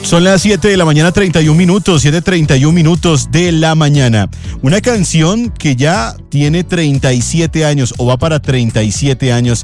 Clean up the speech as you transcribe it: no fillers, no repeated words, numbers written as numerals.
Son las 7 de la mañana, 31 minutos, 7:31 minutos de la mañana. Una canción que ya tiene 37 años o va para 37 años